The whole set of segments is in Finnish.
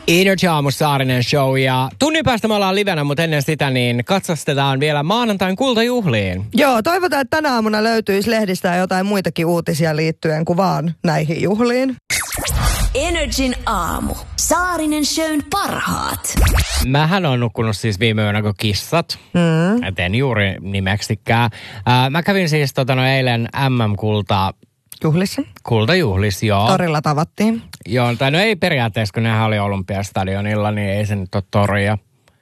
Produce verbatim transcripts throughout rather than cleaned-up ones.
Energy Aamu Saarinen Show ja tunnin päästä me ollaan livenä, mutta ennen sitä niin katsastetaan vielä maanantain kultajuhliin. Joo, toivotaan, että tänä aamuna löytyisi lehdistä jotain muitakin uutisia liittyen kuin vaan näihin juhliin. Energin aamu. Saarinen Shown parhaat. Mähän on nukkunut siis viime yönä kuin kissat. Mm. Et en juuri nimeksikään. Äh, mä kävin siis tota, no, eilen M M-kultaa. Juhlissa? Kultajuhlis, joo. Torilla tavattiin. Joo, tai no ei periaatteessa, kun nehän oli Olympiastadionilla, niin ei se nyt ole toria.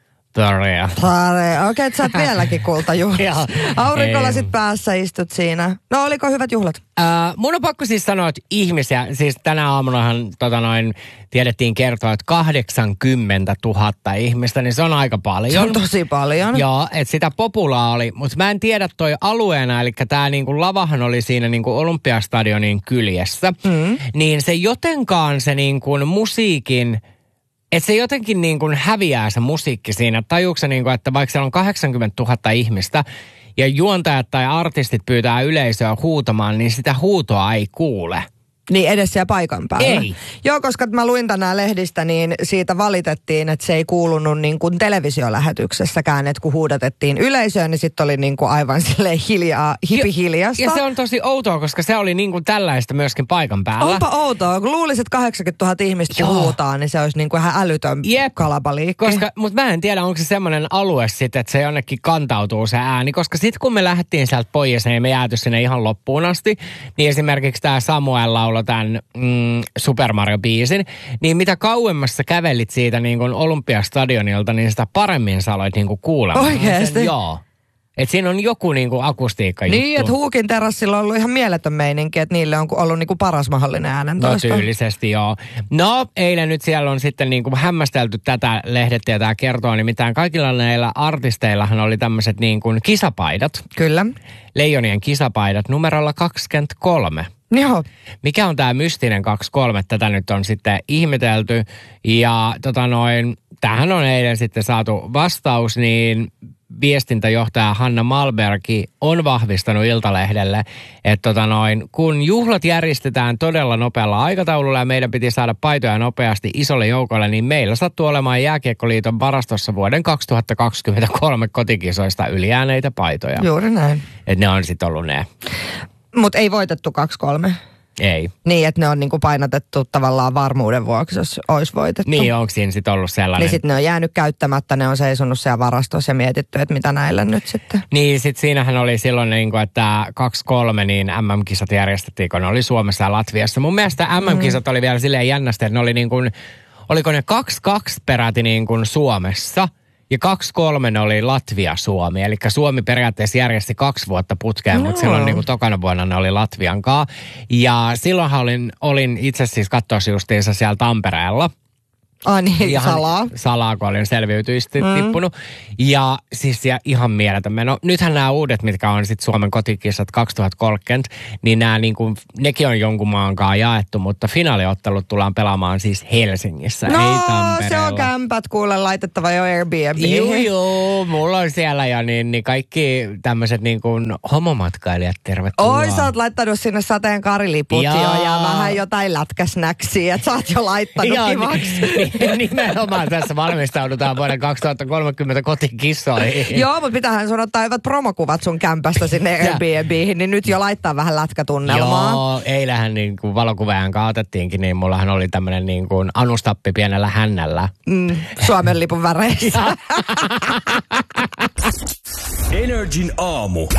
Toria. Toria. Okei, että sä oot vieläkin kultajuhlissa. Aurinkolasit ei. päässä istut siinä. No oliko hyvät juhlat? Äh, mun on pakko siis sanoa, että ihmisiä, siis tänä aamunahan tota noin, tiedettiin kertoa, että kahdeksankymmentätuhatta ihmistä, niin se on aika paljon. Se on tosi paljon. Joo, että sitä populaa oli, mutta mä en tiedä toi alueena, eli tää niinku lavahan oli siinä niinku Olympiastadionin kyljessä, mm. niin se jotenkaan se niinku musiikin, että se jotenkin niinku häviää se musiikki siinä. Tajuuksä niinku, että vaikka siellä on kahdeksankymmentätuhatta ihmistä ja juontajat tai artistit pyytää yleisöä huutamaan, niin sitä huutoa ei kuule. Niin edes siellä paikan päällä. Ei. Joo, koska mä luin tänään lehdistä, niin siitä valitettiin, että se ei kuulunut niin kuin televisiolähetyksessäkään, että kun huudatettiin yleisöön, niin sitten oli niin kuin aivan silleen hiljaa, hipihiljasta. Ja, ja se on tosi outoa, koska se oli niin kuin tällaista myöskin paikan päällä. Onpa outoa, kun luulisit, että kahdeksankymmentätuhatta ihmistä kun huutaa, niin se olisi niin kuin ihan älytön Jep. kalabaliikki. Koska, mutta mä en tiedä, onko se semmoinen alue sitten, että se jonnekin kantautuu se ääni, koska sitten kun me lähdettiin sieltä pois ja me jääty sinne ihan loppuun asti, niin esimerkiksi tämä Samuel lauloi tämän mm, Super Mario-biisin, niin mitä kauemmas sä kävelit siitä niin kuin Olympiastadionilta, niin sitä paremmin sä aloit niin kuin kuulemaan. Oikeesti? Sen, joo. Että siinä on joku niin kuin akustiikka juttu. Niin, että Huukin terassilla on ollut ihan mieletön meininki, että niille on ollut niin kuin paras mahdollinen äänentoisto. No tyylisesti, joo. No, eilen nyt siellä on sitten niin kuin hämmästelty tätä lehdettä ja tämä kertoo, niin mitään kaikilla näillä artisteillahan oli tämmöiset niin kuin kisapaidat. Kyllä. Leijonien kisapaidat numerolla kaksikymmentäkolme. Joo. Mikä on tämä mystinen kaksikymmentäkolme? Tätä nyt on sitten ihmetelty. Ja tota noin, tähän on eilen sitten saatu vastaus, niin viestintäjohtaja Hanna Malbergi on vahvistanut Iltalehdelle, että tota noin, kun juhlat järjestetään todella nopealla aikataululla ja meidän piti saada paitoja nopeasti isolle joukolle, niin meillä sattuu olemaan Jääkiekkoliiton varastossa vuoden kaksituhattakaksikymmentäkolme kotikisoista ylijääneitä paitoja. Juuri näin. Että ne on sitten ollut ne. Mutta ei voitettu kaksi kolme. Ei. Niin, että ne on niinku painotettu tavallaan varmuuden vuoksi, jos olisi voitettu. Niin, onko siinä sitten ollut sellainen? Niin sitten ne on jäänyt käyttämättä, ne on seisonut siellä varastossa ja mietitty, että mitä näillä nyt sitten. Niin, sitten siinähän oli silloin, niin kuin, että kaksi kolme niin M M-kisat järjestettiin, kun ne oli Suomessa ja Latviassa. Mun mielestä M M-kisat mm. oli vielä silleen jännästi, että ne oli niin kuin, oliko ne kaksi kaksi peräti niin kuin Suomessa. Ja kaksi kolme oli Latvia-Suomi, eli Suomi periaatteessa järjesti kaksi vuotta putkeen, no. mutta silloin niin kuin tokana vuonna ne oli Latvian kaa. Ja silloinhan olin, olin itse siis katsoa justiinsa siellä Tampereella. Ai niin, ihan salaa. Salaa, kun olin selviytyisesti mm. tippunut. Ja siis ja ihan mieletön meno. Nythän nämä uudet, mitkä on sitten Suomen kotikisat kaksituhattakolmekymmentä, niin nämä niin kuin, nekin on jonkun maankaan jaettu, mutta finaaliottelut tullaan pelaamaan siis Helsingissä, no, ei Tampereella. Se on kämpät kuule laitettava jo Airbnbihin. Joo, joo, mulla on siellä jo niin, niin kaikki tämmöiset niin kuin homomatkailijat tervetuloa. Oi, sä oot laittanut sinne sateenkaariliput jo ja vähän jotain lätkäsnäksiä, että sä oot jo laittanut kivaksi. Nimenomaan tässä valmistaudutaan vuoden kaksituhattakolmekymmentä kotikissoihin. Joo, mutta pitähän sun ottaa hyvät promokuvat sun kämpästä sinne Airbnbihin, niin nyt jo laittaa vähän lätkätunnelmaa. Joo, eilähän niin kuin valokuvaajan otettiinkin, niin mullahan oli tämmöinen niin kuin anustappi pienellä hännällä. Mm, Suomen lipun väreissä. Energin aamu.